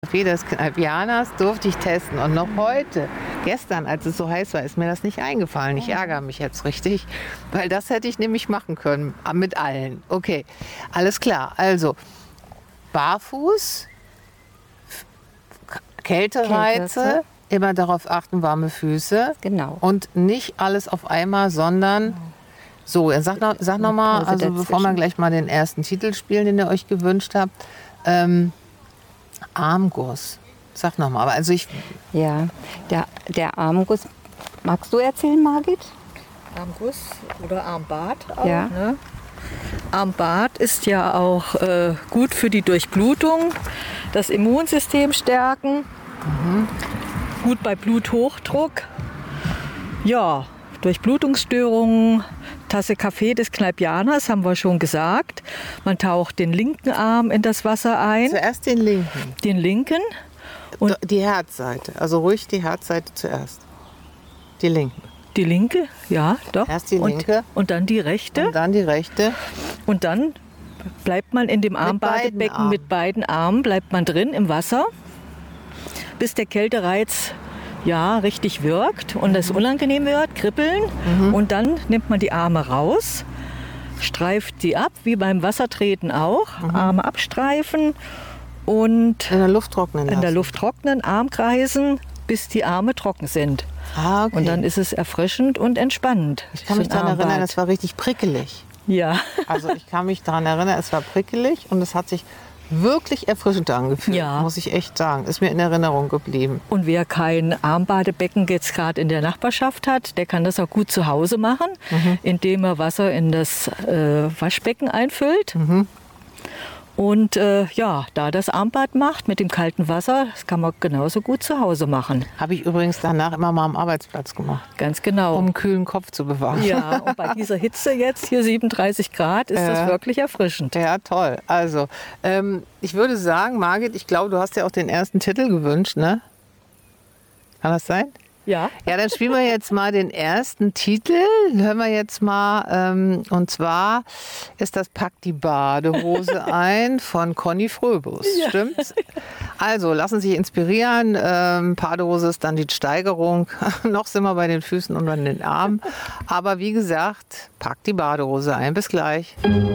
Café des Kneipianers durfte ich testen. Und noch heute, gestern, als es so heiß war, ist mir das nicht eingefallen. Ich ärgere mich jetzt richtig, weil das hätte ich nämlich machen können. Mit allen. Okay, alles klar. Also, barfuß, Kältereize, immer darauf achten, warme Füße. Genau. Und nicht alles auf einmal, sondern... So, sag noch mal, also bevor wir gleich mal den ersten Titel spielen, den ihr euch gewünscht habt, Armguss. Sag noch mal, also Ja, der Armguss. Magst du erzählen, Margit? Armguss oder Armbad auch, Ja. ne? Armbad ist ja auch gut für die Durchblutung, das Immunsystem stärken, gut bei Bluthochdruck, ja, Durchblutungsstörungen, Tasse Kaffee des Kneipianers, haben wir schon gesagt. Man taucht den linken Arm in das Wasser ein, zuerst den linken, den linken und die Herzseite, also ruhig die Herzseite zuerst. Die linken. die linke, ja, doch. Erst die linke. Und dann die rechte. Und dann die rechte. Und dann bleibt man in dem Armbadebecken Armen. mit beiden Armen, bleibt man drin im Wasser, bis der Kältereiz ja richtig wirkt und es unangenehm wird, kribbeln. Und dann nimmt man die Arme raus, streift sie ab, wie beim Wassertreten auch. Arme abstreifen und In der Luft trocknen lassen. in der Luft trocknen, Arm kreisen, bis die Arme trocken sind. Ah, okay. Und dann ist es erfrischend und entspannend. Ich kann mich So ein daran erinnern, Armbad. es war richtig prickelig. Ja. Also ich kann mich daran erinnern, es war prickelig und es hat sich wirklich erfrischend angefühlt, Ja. muss ich echt sagen. Ist mir in Erinnerung geblieben. Und wer kein Armbadebecken jetzt gerade in der Nachbarschaft hat, der kann das auch gut zu Hause machen, indem er Wasser in das Waschbecken einfüllt. Und ja, da das Armbad macht mit dem kalten Wasser, das kann man genauso gut zu Hause machen. Habe ich übrigens danach immer mal am Arbeitsplatz gemacht, Ganz genau. um einen kühlen Kopf zu bewahren. Ja, und bei dieser Hitze jetzt, hier 37 Grad, ist das wirklich erfrischend. Ja, toll. Also, ich würde sagen, Margit, ich glaube, du hast ja auch den ersten Titel gewünscht, ne? Kann das sein? Ja. Ja, dann spielen wir jetzt mal den ersten Titel. Hören wir jetzt mal. Und zwar ist das Pack die Badehose ein von Conny Fröbus. Stimmt's? Also, lassen Sie sich inspirieren. Badehose ist dann die Steigerung. Noch sind wir bei den Füßen und bei den Armen. Aber wie gesagt, Pack die Badehose ein. Bis gleich.